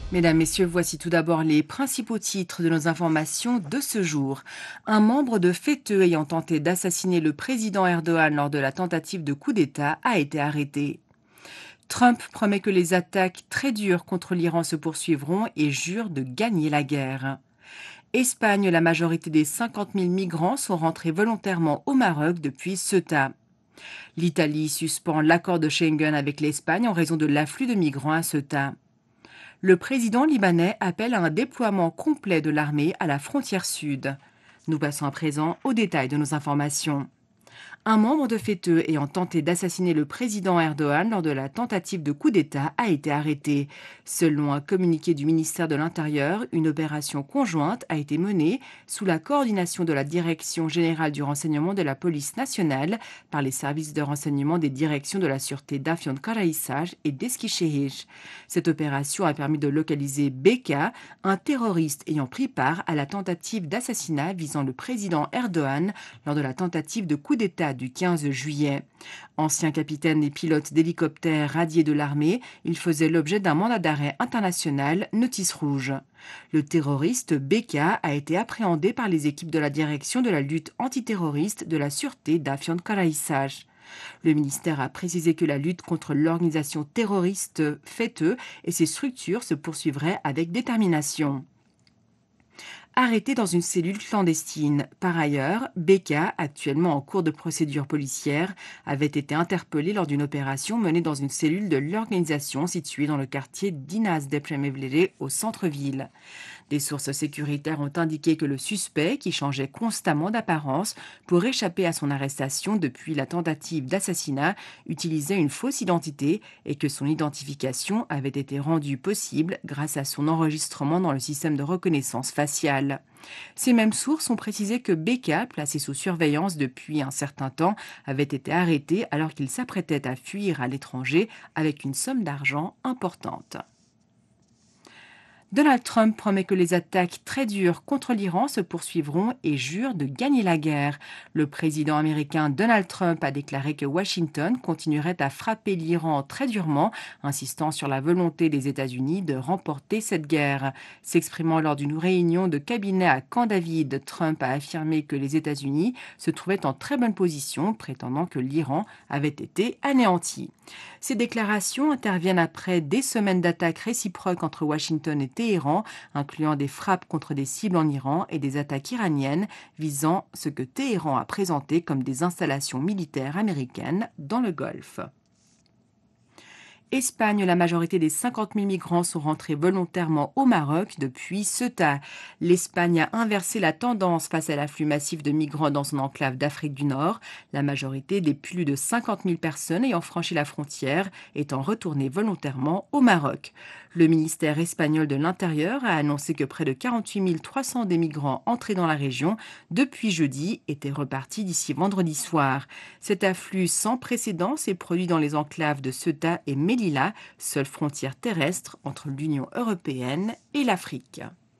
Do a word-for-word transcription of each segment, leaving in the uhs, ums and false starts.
Mesdames, Messieurs, voici tout d'abord les principaux titres de nos informations de ce jour. Un membre de FETÖ ayant tenté d'assassiner le président Erdogan lors de la tentative de coup d'État a été arrêté. Trump promet que les attaques très dures contre l'Iran se poursuivront et jure de gagner la guerre. Espagne, la majorité des cinquante mille migrants sont rentrés volontairement au Maroc depuis Ceuta. L'Italie suspend l'accord de Schengen avec l'Espagne en raison de l'afflux de migrants à Ceuta. Le président libanais appelle à un déploiement complet de l'armée à la frontière sud. Nous passons à présent aux détails de nos informations. Un membre de FETÖ ayant tenté d'assassiner le président Erdogan lors de la tentative de coup d'État a été arrêté. Selon un communiqué du ministère de l'Intérieur, une opération conjointe a été menée sous la coordination de la Direction générale du renseignement de la police nationale par les services de renseignement des directions de la sûreté d'Afyonkarahisar et d'Eskişehir. Cette opération a permis de localiser Beka, un terroriste ayant pris part à la tentative d'assassinat visant le président Erdogan lors de la tentative de coup d'État du quinze juillet. Ancien capitaine et pilote d'hélicoptère radié de l'armée, il faisait l'objet d'un mandat d'arrêt international notice rouge. Le terroriste Beka a été appréhendé par les équipes de la direction de la lutte antiterroriste de la sûreté d'Afyonkarahisar. Le ministère a précisé que la lutte contre l'organisation terroriste FETÖ et ses structures se poursuivrait avec détermination. Arrêté dans une cellule clandestine. Par ailleurs, Beka, actuellement en cours de procédure policière, avait été interpellé lors d'une opération menée dans une cellule de l'organisation située dans le quartier d'Inas Depremevlere au centre-ville. Des sources sécuritaires ont indiqué que le suspect, qui changeait constamment d'apparence pour échapper à son arrestation depuis la tentative d'assassinat, utilisait une fausse identité et que son identification avait été rendue possible grâce à son enregistrement dans le système de reconnaissance faciale. Ces mêmes sources ont précisé que Beka, placé sous surveillance depuis un certain temps, avait été arrêté alors qu'il s'apprêtait à fuir à l'étranger avec une somme d'argent importante. Donald Trump promet que les attaques très dures contre l'Iran se poursuivront et jure de gagner la guerre. Le président américain Donald Trump a déclaré que Washington continuerait à frapper l'Iran très durement, insistant sur la volonté des États-Unis de remporter cette guerre. S'exprimant lors d'une réunion de cabinet à Camp David, Trump a affirmé que les États-Unis se trouvaient en très bonne position, prétendant que l'Iran avait été anéanti. Ces déclarations interviennent après des semaines d'attaques réciproques entre Washington et Téhéran, incluant des frappes contre des cibles en Iran et des attaques iraniennes visant ce que Téhéran a présenté comme des installations militaires américaines dans le Golfe. Espagne, la majorité des cinquante mille migrants sont rentrés volontairement au Maroc depuis Ceuta. L'Espagne a inversé la tendance face à l'afflux massif de migrants dans son enclave d'Afrique du Nord, la majorité des plus de cinquante mille personnes ayant franchi la frontière étant retournées volontairement au Maroc. Le ministère espagnol de l'Intérieur a annoncé que près de quarante-huit mille trois cents des migrants entrés dans la région depuis jeudi étaient repartis d'ici vendredi soir. Cet afflux sans précédent s'est produit dans les enclaves de Ceuta et Melilla, seule frontière terrestre entre l'Union européenne et l'Afrique.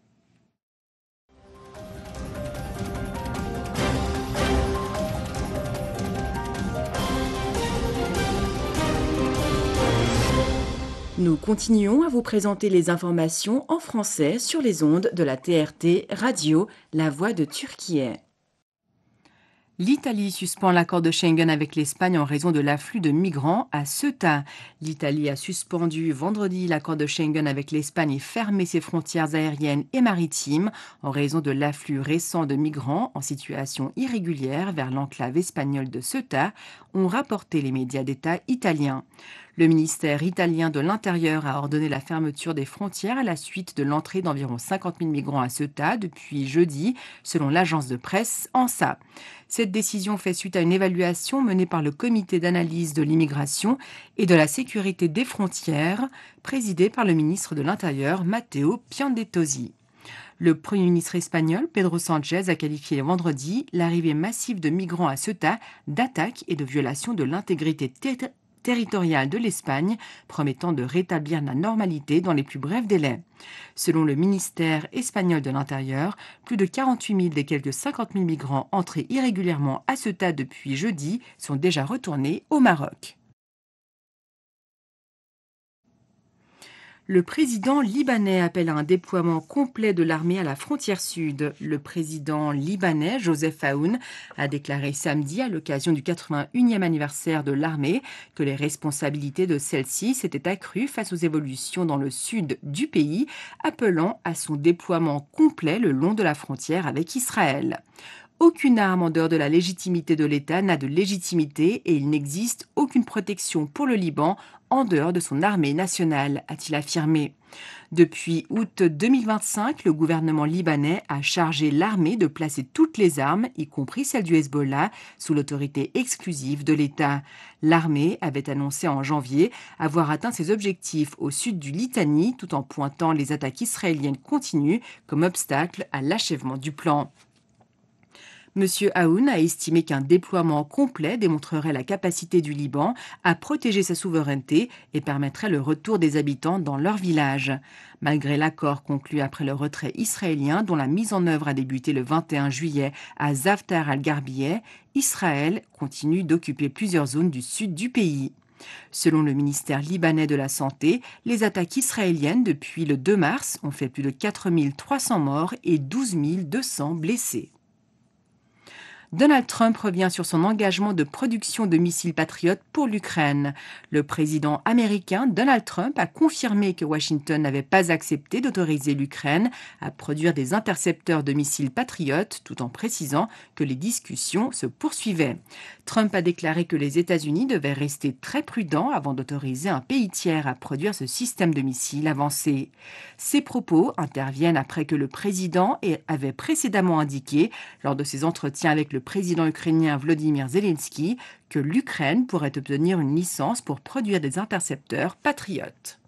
Nous continuons à vous présenter les informations en français sur les ondes de la T R T Radio, La Voix de Turquie. L'Italie suspend l'accord de Schengen avec l'Espagne en raison de l'afflux de migrants à Ceuta. L'Italie a suspendu vendredi l'accord de Schengen avec l'Espagne et fermé ses frontières aériennes et maritimes en raison de l'afflux récent de migrants en situation irrégulière vers l'enclave espagnole de Ceuta, ont rapporté les médias d'État italiens. Le ministère italien de l'Intérieur a ordonné la fermeture des frontières à la suite de l'entrée d'environ cinquante mille migrants à Ceuta depuis jeudi, selon l'agence de presse ANSA. Cette décision fait suite à une évaluation menée par le Comité d'analyse de l'immigration et de la sécurité des frontières, présidé par le ministre de l'Intérieur, Matteo Piantedosi. Le Premier ministre espagnol, Pedro Sánchez, a qualifié vendredi l'arrivée massive de migrants à Ceuta d'attaque et de violation de l'intégrité territoriale territoriale de l'Espagne, promettant de rétablir la normalité dans les plus brefs délais. Selon le ministère espagnol de l'Intérieur, plus de quarante-huit mille des quelques cinquante mille migrants entrés irrégulièrement à Ceuta depuis jeudi sont déjà retournés au Maroc. Le président libanais appelle à un déploiement complet de l'armée à la frontière sud. Le président libanais, Joseph Aoun, a déclaré samedi, à l'occasion du quatre-vingt-unième anniversaire de l'armée, que les responsabilités de celle-ci s'étaient accrues face aux évolutions dans le sud du pays, appelant à son déploiement complet le long de la frontière avec Israël. Aucune arme en dehors de la légitimité de l'État n'a de légitimité et il n'existe aucune protection pour le Liban en dehors de son armée nationale, a-t-il affirmé. Depuis août deux mille vingt-cinq, le gouvernement libanais a chargé l'armée de placer toutes les armes, y compris celles du Hezbollah, sous l'autorité exclusive de l'État. L'armée avait annoncé en janvier avoir atteint ses objectifs au sud du Litanie, tout en pointant les attaques israéliennes continues comme obstacle à l'achèvement du plan. Monsieur Aoun a estimé qu'un déploiement complet démontrerait la capacité du Liban à protéger sa souveraineté et permettrait le retour des habitants dans leur village. Malgré l'accord conclu après le retrait israélien dont la mise en œuvre a débuté le vingt et un juillet à Zavtar al-Gharbiyeh, Israël continue d'occuper plusieurs zones du sud du pays. Selon le ministère libanais de la Santé, les attaques israéliennes depuis le deux mars ont fait plus de quatre mille trois cents morts et douze mille deux cents blessés. Donald Trump revient sur son engagement de production de missiles patriotes pour l'Ukraine. Le président américain Donald Trump a confirmé que Washington n'avait pas accepté d'autoriser l'Ukraine à produire des intercepteurs de missiles patriotes, tout en précisant que les discussions se poursuivaient. Trump a déclaré que les États-Unis devaient rester très prudents avant d'autoriser un pays tiers à produire ce système de missiles avancé. Ces propos interviennent après que le président avait précédemment indiqué, lors de ses entretiens avec le président ukrainien Volodymyr Zelensky, que l'Ukraine pourrait obtenir une licence pour produire des intercepteurs patriotes.